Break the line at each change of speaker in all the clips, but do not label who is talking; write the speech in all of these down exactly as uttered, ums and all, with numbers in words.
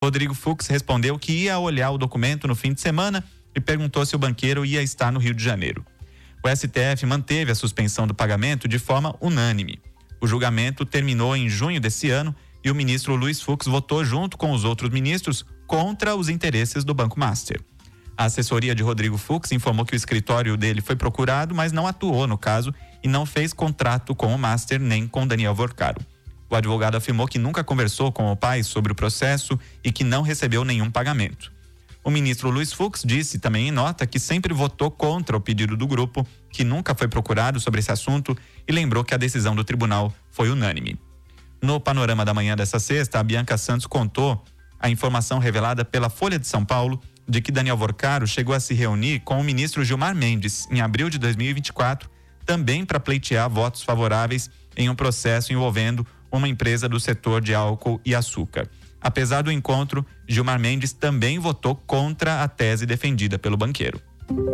Rodrigo Fux respondeu que ia olhar o documento no fim de semana e perguntou se o banqueiro ia estar no Rio de Janeiro. O S T F manteve a suspensão do pagamento de forma unânime. O julgamento terminou em junho desse ano e o ministro Luiz Fux votou junto com os outros ministros contra os interesses do Banco Master. A assessoria de Rodrigo Fux informou que o escritório dele foi procurado, mas não atuou no caso e não fez contrato com o Master nem com Daniel Vorcaro. O advogado afirmou que nunca conversou com o pai sobre o processo e que não recebeu nenhum pagamento. O ministro Luiz Fux disse também em nota que sempre votou contra o pedido do grupo, que nunca foi procurado sobre esse assunto, e lembrou que a decisão do tribunal foi unânime. No panorama da manhã dessa sexta, a Bianca Santos contou a informação revelada pela Folha de São Paulo de que Daniel Vorcaro chegou a se reunir com o ministro Gilmar Mendes em abril de dois mil e vinte e quatro, também para pleitear votos favoráveis em um processo envolvendo uma empresa do setor de álcool e açúcar. Apesar do encontro, Gilmar Mendes também votou contra a tese defendida pelo banqueiro.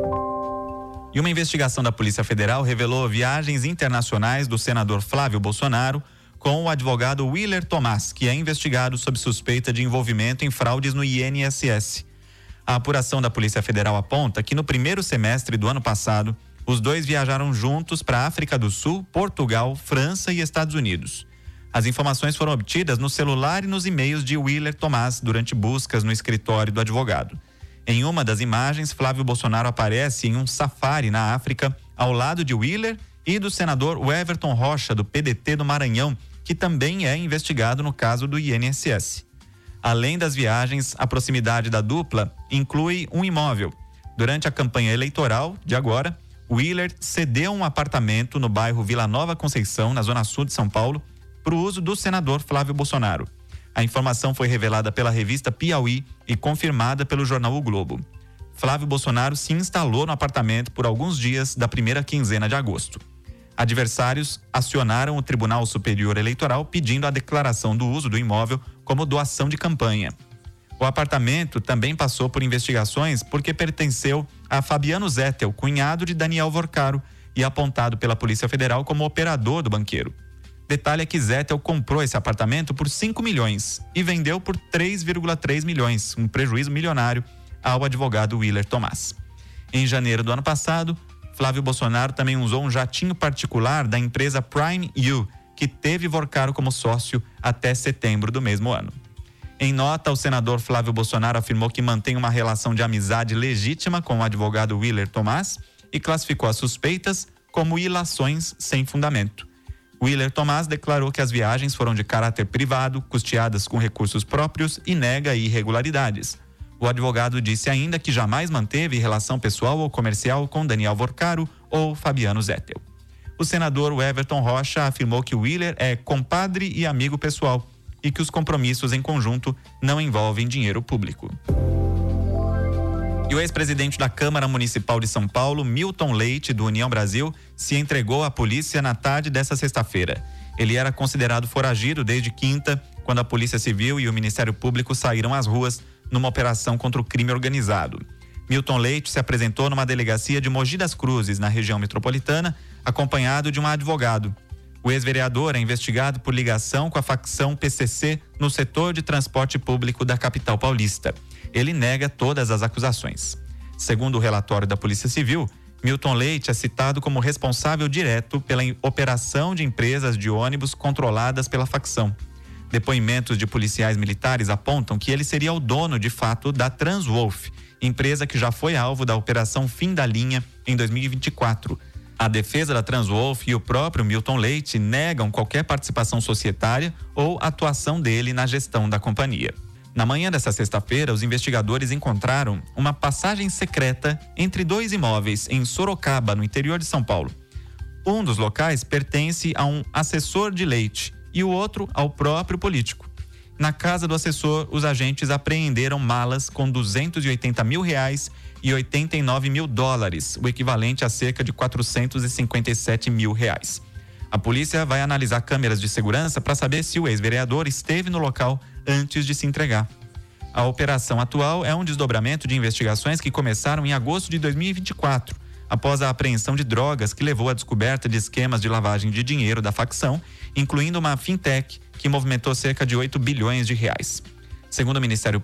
E uma investigação da Polícia Federal revelou viagens internacionais do senador Flávio Bolsonaro com o advogado Willer Tomás, que é investigado sob suspeita de envolvimento em fraudes no I N S S. A apuração da Polícia Federal aponta que no primeiro semestre do ano passado, os dois viajaram juntos para a África do Sul, Portugal, França e Estados Unidos. As informações foram obtidas no celular e nos e-mails de Willer Tomás durante buscas no escritório do advogado. Em uma das imagens, Flávio Bolsonaro aparece em um safari na África, ao lado de Willer e do senador Everton Rocha, do P D T do Maranhão, que também é investigado no caso do I N S S. Além das viagens, a proximidade da dupla inclui um imóvel. Durante a campanha eleitoral de agora, Willer cedeu um apartamento no bairro Vila Nova Conceição, na zona sul de São Paulo, para o uso do senador Flávio Bolsonaro. A informação foi revelada pela revista Piauí e confirmada pelo jornal O Globo. Flávio Bolsonaro se instalou no apartamento por alguns dias da primeira quinzena de agosto. Adversários acionaram o Tribunal Superior Eleitoral pedindo a declaração do uso do imóvel como doação de campanha. O apartamento também passou por investigações porque pertenceu a Fabiano Zettel, cunhado de Daniel Vorcaro, e apontado pela Polícia Federal como operador do banqueiro. Detalhe é que Zettel comprou esse apartamento por cinco milhões e vendeu por três vírgula três milhões, um prejuízo milionário ao advogado Willer Tomás. Em janeiro do ano passado, Flávio Bolsonaro também usou um jatinho particular da empresa Prime U, que teve Vorcaro como sócio até setembro do mesmo ano. Em nota, o senador Flávio Bolsonaro afirmou que mantém uma relação de amizade legítima com o advogado Willer Tomás e classificou as suspeitas como ilações sem fundamento. Willer Tomás declarou que as viagens foram de caráter privado, custeadas com recursos próprios e nega irregularidades. O advogado disse ainda que jamais manteve relação pessoal ou comercial com Daniel Vorcaro ou Fabiano Zettel. O senador Everton Rocha afirmou que Willer é compadre e amigo pessoal e que os compromissos em conjunto não envolvem dinheiro público. E o ex-presidente da Câmara Municipal de São Paulo, Milton Leite, do União Brasil, se entregou à polícia na tarde desta sexta-feira. Ele era considerado foragido desde quinta, quando a Polícia Civil e o Ministério Público saíram às ruas numa operação contra o crime organizado. Milton Leite se apresentou numa delegacia de Mogi das Cruzes, na região metropolitana, acompanhado de um advogado. O ex-vereador é investigado por ligação com a facção P C C no setor de transporte público da capital paulista. Ele nega todas as acusações. Segundo o relatório da Polícia Civil, Milton Leite é citado como responsável direto pela operação de empresas de ônibus controladas pela facção. Depoimentos de policiais militares apontam que ele seria o dono, de fato, da Transwolf, empresa que já foi alvo da Operação Fim da Linha em dois mil e vinte e quatro. A defesa da Transwolf e o próprio Milton Leite negam qualquer participação societária ou atuação dele na gestão da companhia. Na manhã desta sexta-feira, os investigadores encontraram uma passagem secreta entre dois imóveis em Sorocaba, no interior de São Paulo. Um dos locais pertence a um assessor de Leite e o outro ao próprio político. Na casa do assessor, os agentes apreenderam malas com duzentos e oitenta mil reais e oitenta e nove mil dólares, o equivalente a cerca de quatrocentos e cinquenta e sete mil reais. A polícia vai analisar câmeras de segurança para saber se o ex-vereador esteve no local antes de se entregar. A operação atual é um desdobramento de investigações que começaram em agosto de dois mil e vinte e quatro, após a apreensão de drogas que levou à descoberta de esquemas de lavagem de dinheiro da facção, incluindo uma fintech que movimentou cerca de oito bilhões de reais. Segundo o Ministério